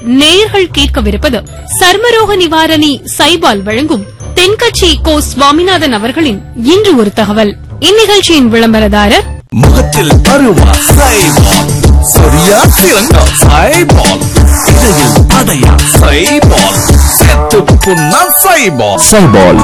நேயர்கள் கேட்கவிருப்பது சர்மரோக நிவாரணி சைபால் வழங்கும் தென்கட்சி கோ சுவாமிநாதன் அவர்களின் இன்று ஒரு தகவல். இந்நிகழ்ச்சியின் விளம்பரதாரர் முகத்தில் அருவா சைபால், சொரியா சிறங்கா சைபால், இடையில் அடையா சைபால், செத்து புண்ணா சைபால். சைபால்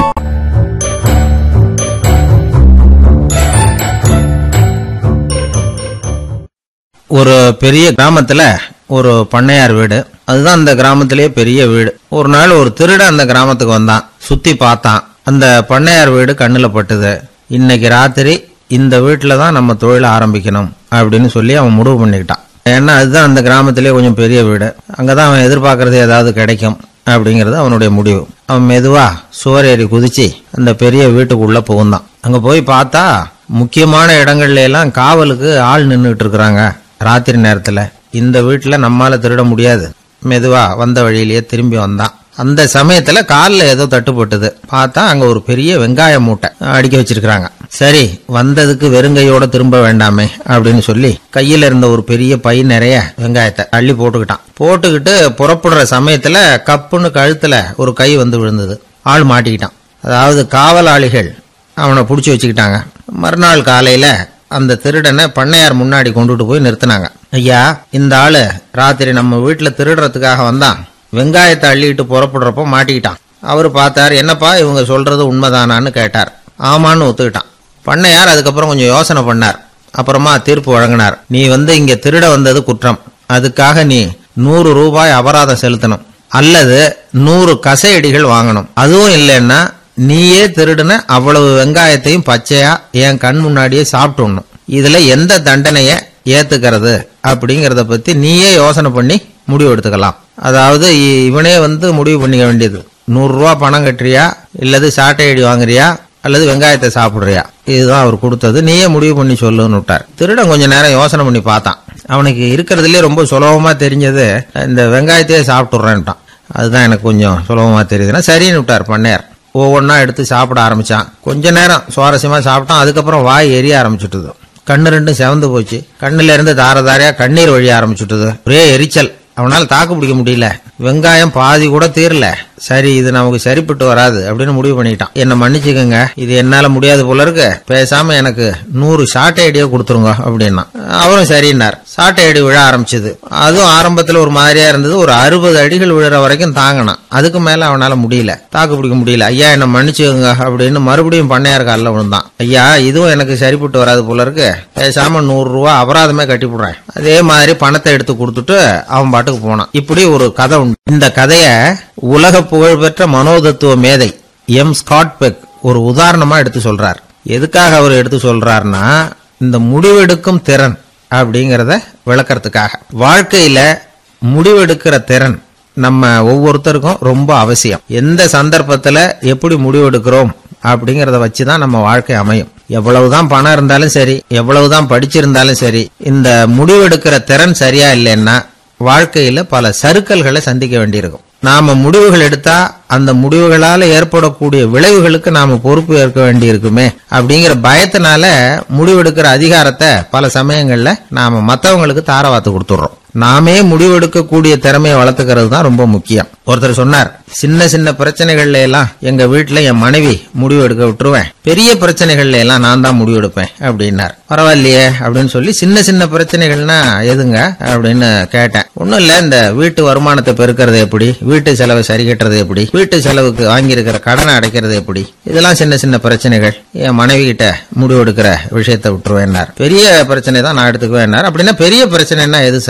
ஒரு பெரிய கிராமத்துல ஒரு பண்ணையார் வீடு. அதுதான் அந்த கிராமத்திலேயே பெரிய வீடு. ஒரு நாள் ஒரு திருடன் அந்த கிராமத்துக்கு வந்தான். சுத்தி பார்த்தான். அந்த பண்ணையார் வீடு கண்ணுல பட்டுது. இன்னைக்கு ராத்திரி இந்த வீட்டுல தான் நம்ம தொழில ஆரம்பிக்கணும் அப்படின்னு சொல்லி அவன் முடிவு பண்ணிக்கிட்டான். ஏன்னா அதுதான் அந்த கிராமத்திலேயே கொஞ்சம் பெரிய வீடு. அங்கதான் அவன் எதிர்பார்க்கறது ஏதாவது கிடைக்கும் அப்படிங்கறது அவனுடைய முடிவு. அவன் மெதுவா சுவர் ஏறி குதிச்சு அந்த பெரிய வீட்டுக்குள்ள புகுந்தான். அங்க போய் பார்த்தா முக்கியமான இடங்கள்ல எல்லாம் காவலுக்கு ஆள் நின்றுட்டு இருக்கிறாங்க. ராத்திரி நேரத்துல இந்த வீட்டுல நம்மால திருட முடியாது. மெதுவா வந்த வழியிலேயே திரும்பி வந்தான். அந்த சமயத்துல காலில் ஏதோ தட்டுப்பட்டது. பார்த்தா அங்க ஒரு பெரிய வெங்காய மூட்டை அடுக்கி வச்சிருக்காங்க. சரி, வந்ததுக்கு வெறுங்கையோட திரும்ப வேண்டாமே அப்படின்னு சொல்லி கையில இருந்த ஒரு பெரிய பை நிறைய வெங்காயத்தை அள்ளி போட்டுக்கிட்டு புறப்படுற சமயத்துல கப்புன்னு கழுத்துல ஒரு கை வந்து விழுந்தது. ஆள் மாட்டிக்கிட்டான். அதாவது காவலாளிகள் அவனை புடிச்சு வச்சுக்கிட்டாங்க. மறுநாள் காலையில அந்த திருடனை பண்ணையார் முன்னாடி கொண்டுட்டு போய் நிறுத்தினாங்க. ஐயா, இந்த ஆளு ராத்திரி நம்ம வீட்டுல திருடுறதுக்காக வந்தான். வெங்காயத்தை அள்ளிட்டு புறப்படுறப்போ மாட்டிக்கிட்டான். அவரு பார்த்தார். என்னப்பா இவங்க சொல்றது உண்மைதானான்னு கேட்டார். ஆமான்னு ஒத்துக்கிட்டான். பண்ணையார் அதுக்கப்புறம் கொஞ்சம் யோசனை பண்ணார். அப்புறமா தீர்ப்பு வழங்கினார். நீ இங்க திருட வந்தது குற்றம். அதுக்காக நீ 100 ரூபாய் அபராதம் செலுத்தணும், அல்லது 100 கசையடிகள் வாங்கணும். அதுவும் இல்லைன்னா நீயே திருடுன அவ்வளவு வெங்காயத்தையும் பச்சையா என் கண் முன்னாடியே சாப்பிட்டுணும். இதுல எந்த தண்டனைய ஏத்துக்கிறது அப்படிங்கறத பத்தி நீயே யோசனை பண்ணி முடிவு எடுத்துக்கலாம். அதாவது இவனே முடிவு பண்ணிக்க வேண்டியது. 100 ரூபாய் பணம் கட்டுறியா, இல்லது சாட்டை அடி வாங்குறியா, அல்லது வெங்காயத்தை சாப்பிடுறியா, இதுதான் அவர் கொடுத்தது. நீயே முடிவு பண்ணி சொல்லுன்னு விட்டார். திருடன் கொஞ்ச நேரம் யோசனை பண்ணி பார்த்தான். அவனுக்கு இருக்கிறதுலே ரொம்ப சுலபமா தெரிஞ்சது இந்த வெங்காயத்தையே சாப்பிட்டுறேன்ட்டான். அதுதான் எனக்கு கொஞ்சம் சுலபமா தெரியுதுன்னா சரின்னு விட்டார் பண்ணையார். ஒவ்வொன்னா எடுத்து சாப்பிட ஆரம்பிச்சான். கொஞ்ச நேரம் சுவாரஸ்யமா சாப்பிட்டான். அதுக்கப்புறம் வாய் எரிய ஆரம்பிச்சுட்டுது. கண்ணு ரெண்டும் செவந்து போச்சு. கண்ணுல இருந்து தாரதாரியா கண்ணீர் வழிய ஆரம்பிச்சுட்டுது. ஒரே எரிச்சல். அவனால தாக்கு பிடிக்க முடியல. வெங்காயம் பாதி கூட தீரல. சரி, இது நமக்கு சரிப்பட்டு வராது அப்படின்னு முடிவு பண்ணிட்டான். என்ன மன்னிச்சுக்கங்க, இது என்னால முடியாது போல இருக்கு. பேசாம எனக்கு 100 சாட்டை அடியோ கொடுத்துருங்க அப்படின்னா. அவரும் சரின்னார். சாட்டை அடி விழ ஆரம்பிச்சது. அதுவும் ஆரம்பத்துல ஒரு மாதிரியா இருந்தது. ஒரு 60 அடிகள் விழுற வரைக்கும் தாங்கினான். அதுக்கு மேல அவனால முடியல, தாக்கு பிடிக்க முடியல. ஐயா என்ன மன்னிச்சுக்கங்க அப்படின்னு மறுபடியும் பண்ணையார் காலில் விழுந்தான். ஐயா, இதுவும் எனக்கு சரிப்பட்டு வராது போல இருக்கு. பேசாம 100 ரூபாய் அபராதமே கட்டிவிடுறேன். அதே மாதிரி பணத்தை எடுத்து கொடுத்துட்டு அவன் பாட்டுக்கு போனான். இப்படி ஒரு கதை உண்டு. இந்த கதைய உலக புகழ்பெற்ற மனோதத்துவ மேதை எம் ஸ்காட் பெக் ஒரு உதாரணமா எடுத்து சொல்றார். எதுக்காக அவர் எடுத்து சொல்றாருன்னா, இந்த முடிவெடுக்கும் திறன் அப்படிங்கறத விளக்கறதுக்காக. வாழ்க்கையில முடிவெடுக்கிற திறன் நம்ம ஒவ்வொருத்தருக்கும் ரொம்ப அவசியம். எந்த சந்தர்ப்பத்துல எப்படி முடிவெடுக்கிறோம் அப்படிங்கறத வச்சுதான் நம்ம வாழ்க்கை அமையும். எவ்வளவுதான் பணம் இருந்தாலும் சரி, எவ்வளவுதான் படிச்சிருந்தாலும் சரி, இந்த முடிவெடுக்கிற திறன் சரியா இல்லைன்னா வாழ்க்கையில பல சறுக்கல்களை சந்திக்க வேண்டியிருக்கும். நாம முடிவுகள் எடுத்தா அந்த முடிவுகளால ஏற்படக்கூடிய விளைவுகளுக்கு நாம பொறுப்பு ஏற்க வேண்டியிருக்குமே அப்படிங்கிற பயத்தினால முடிவெடுக்கிற அதிகாரத்தை பல சமயங்கள்ல நாம மத்தவங்களுக்கு தாரவாத்து கொடுத்துடுறோம். நாமே முடிவெடுக்கக்கூடிய திறமையை வளர்த்துக்கிறது தான் ரொம்ப முக்கியம். ஒருத்தர் சொன்னார், சின்ன சின்ன பிரச்சனைகள்ல எல்லாம் எங்க வீட்டுல என் மனைவி முடிவு எடுக்க விட்டுருவேன், பெரிய பிரச்சனைகள்ல எல்லாம் நான் தான் முடிவு எடுப்பேன் அப்படின்னார். பரவாயில்லையே அப்படின்னு சொல்லி சின்ன சின்ன பிரச்சனைகள்னா எதுங்க அப்படின்னு கேட்டேன். ஒன்னும் இல்ல, இந்த வீட்டு வருமானத்தை பெருக்கிறது எப்படி, வீட்டு செலவை சரி கட்டுறது எப்படி, வீட்டு செலவுக்கு வாங்கியிருக்கிற கடனை அடைக்கிறது எப்படி, இதெல்லாம் சின்ன சின்ன பிரச்சனைகள். என் மனைவி கிட்ட முடிவு எடுக்கிற விஷயத்தை விட்டுருவேன். பெரிய பிரச்சனை தான் நான் எடுத்துக்குவேன். அப்படின்னா பெரிய பிரச்சனைனா எது